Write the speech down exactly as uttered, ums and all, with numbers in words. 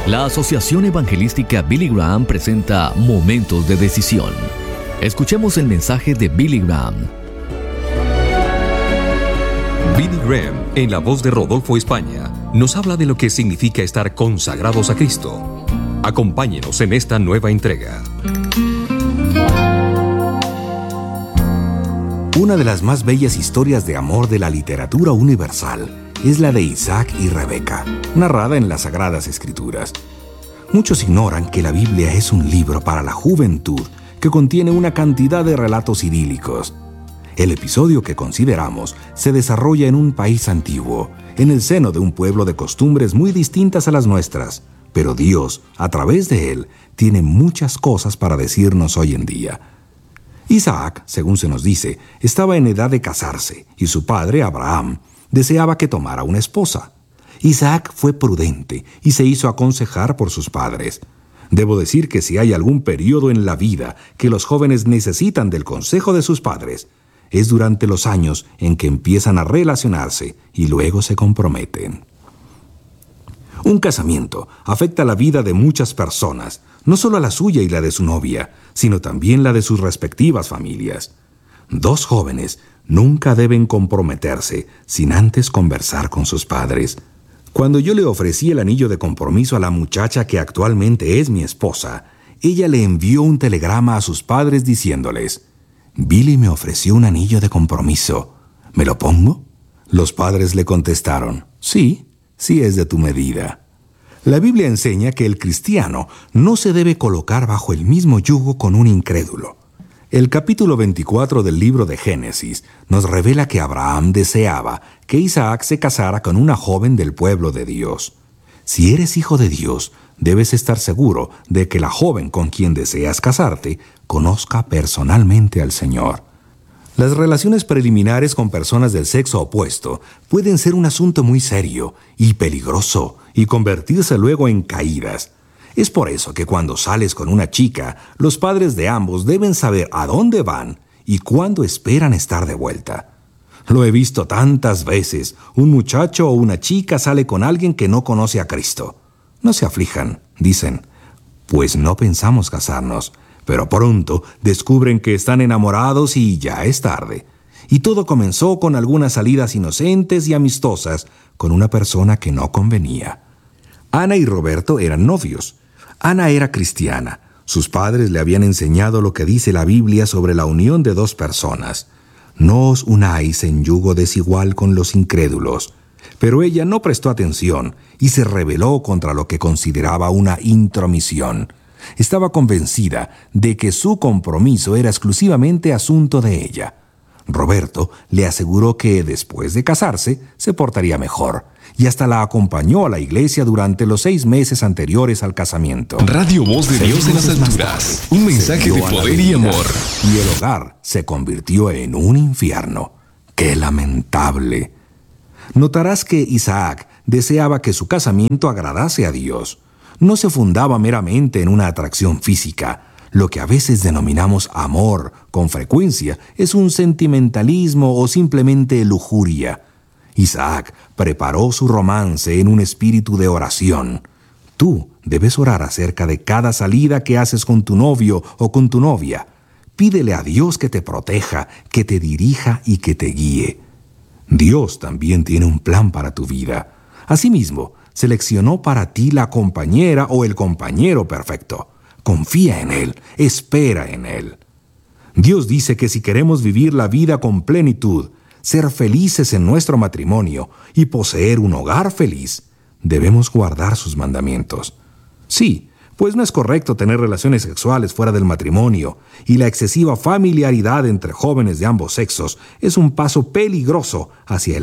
La Asociación Evangelística Billy Graham presenta Momentos de Decisión. Escuchemos el mensaje de Billy Graham. Billy Graham, en la voz de Rodolfo España, nos habla de lo que significa estar consagrados a Cristo. Acompáñenos en esta nueva entrega. Una de las más bellas historias de amor de la literatura universal es la de Isaac y Rebeca, narrada en las Sagradas Escrituras. Muchos ignoran que la Biblia es un libro para la juventud que contiene una cantidad de relatos idílicos. El episodio que consideramos se desarrolla en un país antiguo, en el seno de un pueblo de costumbres muy distintas a las nuestras, pero Dios, a través de él, tiene muchas cosas para decirnos hoy en día. Isaac, según se nos dice, estaba en edad de casarse, y su padre, Abraham, deseaba que tomara una esposa. Isaac fue prudente y se hizo aconsejar por sus padres. Debo decir que si hay algún periodo en la vida que los jóvenes necesitan del consejo de sus padres, es durante los años en que empiezan a relacionarse y luego se comprometen. Un casamiento afecta la vida de muchas personas, no solo a la suya y la de su novia, sino también la de sus respectivas familias. Dos jóvenes nunca deben comprometerse sin antes conversar con sus padres. Cuando yo le ofrecí el anillo de compromiso a la muchacha que actualmente es mi esposa, ella le envió un telegrama a sus padres diciéndoles: «Billy me ofreció un anillo de compromiso. ¿Me lo pongo?» Los padres le contestaron: «Sí, sí es de tu medida». La Biblia enseña que el cristiano no se debe colocar bajo el mismo yugo con un incrédulo. El capítulo veinticuatro del libro de Génesis nos revela que Abraham deseaba que Isaac se casara con una joven del pueblo de Dios. Si eres hijo de Dios, debes estar seguro de que la joven con quien deseas casarte conozca personalmente al Señor. Las relaciones preliminares con personas del sexo opuesto pueden ser un asunto muy serio y peligroso y convertirse luego en caídas. Es por eso que cuando sales con una chica, los padres de ambos deben saber a dónde van y cuándo esperan estar de vuelta. Lo he visto tantas veces. Un muchacho o una chica sale con alguien que no conoce a Cristo. No se aflijan, dicen, pues no pensamos casarnos, pero pronto descubren que están enamorados y ya es tarde. Y todo comenzó con algunas salidas inocentes y amistosas con una persona que no convenía. Ana y Roberto eran novios. Ana era cristiana. Sus padres le habían enseñado lo que dice la Biblia sobre la unión de dos personas. No os unáis en yugo desigual con los incrédulos. Pero ella no prestó atención y se rebeló contra lo que consideraba una intromisión. Estaba convencida de que su compromiso era exclusivamente asunto de ella. Roberto le aseguró que después de casarse se portaría mejor y hasta la acompañó a la iglesia durante los seis meses anteriores al casamiento. Radio Voz de Dios en las alturas. Un mensaje de poder y amor. Y el hogar se convirtió en un infierno. ¡Qué lamentable! Notarás que Isaac deseaba que su casamiento agradase a Dios. No se fundaba meramente en una atracción física. Lo que a veces denominamos amor, con frecuencia, es un sentimentalismo o simplemente lujuria. Isaac preparó su romance en un espíritu de oración. Tú debes orar acerca de cada salida que haces con tu novio o con tu novia. Pídele a Dios que te proteja, que te dirija y que te guíe. Dios también tiene un plan para tu vida. Asimismo, seleccionó para ti la compañera o el compañero perfecto. Confía en Él, espera en Él. Dios dice que si queremos vivir la vida con plenitud, ser felices en nuestro matrimonio y poseer un hogar feliz, debemos guardar sus mandamientos. Sí, pues no es correcto tener relaciones sexuales fuera del matrimonio, y la excesiva familiaridad entre jóvenes de ambos sexos es un paso peligroso hacia el